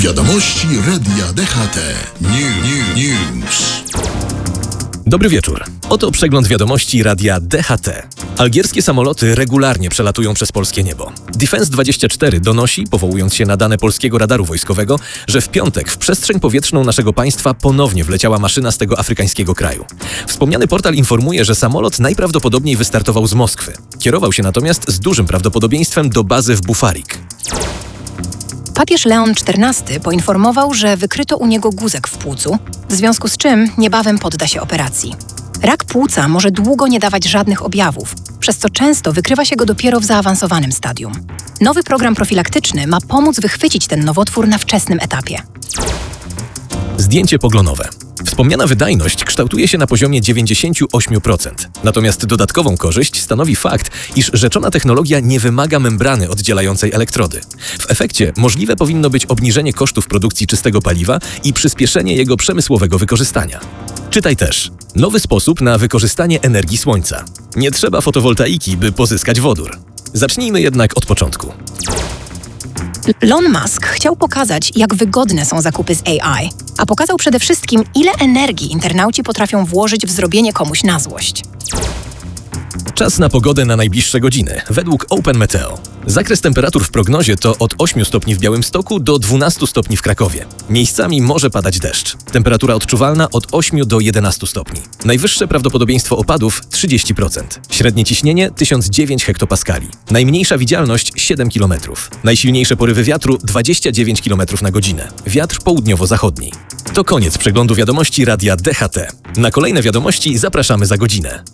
Wiadomości Radia DHT. News. Dobry wieczór. Oto przegląd wiadomości Radia DHT. Algierskie samoloty regularnie przelatują przez polskie niebo. Defense24 donosi, powołując się na dane polskiego radaru wojskowego, że w piątek w przestrzeń powietrzną naszego państwa ponownie wleciała maszyna z tego afrykańskiego kraju. Wspomniany portal informuje, że samolot najprawdopodobniej wystartował z Moskwy. Kierował się natomiast z dużym prawdopodobieństwem do bazy w Bufarik. Papież Leon XIV poinformował, że wykryto u niego guzek w płucu, w związku z czym niebawem podda się operacji. Rak płuca może długo nie dawać żadnych objawów, przez co często wykrywa się go dopiero w zaawansowanym stadium. Nowy program profilaktyczny ma pomóc wychwycić ten nowotwór na wczesnym etapie. Zdjęcie poglądowe. Wspomniana wydajność kształtuje się na poziomie 98%. Natomiast dodatkową korzyść stanowi fakt, iż rzeczona technologia nie wymaga membrany oddzielającej elektrody. W efekcie możliwe powinno być obniżenie kosztów produkcji czystego paliwa i przyspieszenie jego przemysłowego wykorzystania. Czytaj też. Nowy sposób na wykorzystanie energii słońca. Nie trzeba fotowoltaiki, by pozyskać wodór. Zacznijmy jednak od początku. Elon Musk chciał pokazać, jak wygodne są zakupy z AI, a pokazał przede wszystkim, ile energii internauci potrafią włożyć w zrobienie komuś na złość. Czas na pogodę na najbliższe godziny, według Open Meteo. Zakres temperatur w prognozie to od 8 stopni w Białymstoku do 12 stopni w Krakowie. Miejscami może padać deszcz. Temperatura odczuwalna od 8 do 11 stopni. Najwyższe prawdopodobieństwo opadów 30%. Średnie ciśnienie 1009 hektopaskali. Najmniejsza widzialność 7 km. Najsilniejsze porywy wiatru 29 km na godzinę. Wiatr południowo-zachodni. To koniec przeglądu wiadomości Radia DHT. Na kolejne wiadomości zapraszamy za godzinę.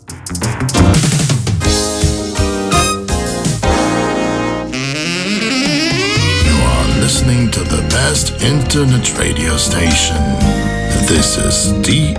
Listening to the best internet radio station. This is DHT.